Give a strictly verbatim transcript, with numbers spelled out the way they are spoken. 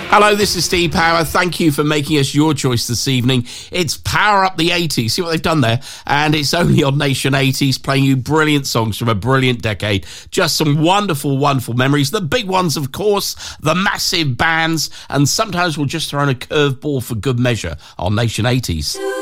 Hello, this is Steve Power. Thank you for making us your choice this evening. It's Power Up the eighties. See what they've done there? And it's only on Nation eighties, playing you brilliant songs from a brilliant decade. Just some wonderful, wonderful memories. The big ones, of course, the massive bands, and sometimes we'll just throw in a curveball for good measure on Nation eighties.